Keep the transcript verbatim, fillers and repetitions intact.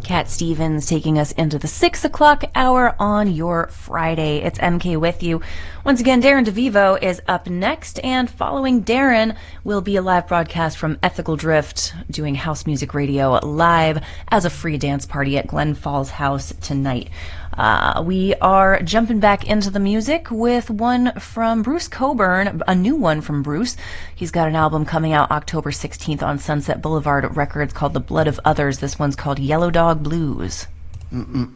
Cat Stevens taking us into the six o'clock hour on your Friday. It's M K with you. Once again, Darren DeVivo is up next, and following Darren will be a live broadcast from Ethical Drift, doing house music radio live as a free dance party at Glen Falls House tonight. Uh, we are jumping back into the music with one from Bruce Cockburn, a new one from Bruce. He's got an album coming out October sixteenth on Sunset Boulevard Records called The Blood of Others. This one's called Yellow Dog Blues. Mm-mm.